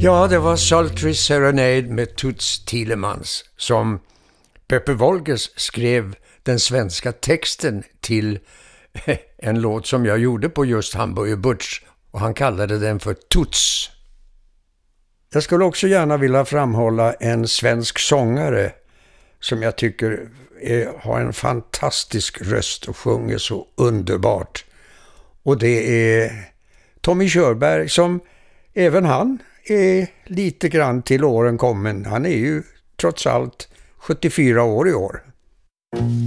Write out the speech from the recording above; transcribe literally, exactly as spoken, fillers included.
Ja, det var Sultry Serenade med Toots Thielemans som Peppe Wolgers skrev den svenska texten till en låt som jag gjorde på just Hamburger Butch, och han kallade den för Toots. Jag skulle också gärna vilja framhålla en svensk sångare som jag tycker är, har en fantastisk röst och sjunger så underbart. Och det är Tommy Körberg, som även han är lite grann till åren kommen. Han är ju trots allt sjuttiofyra år i år.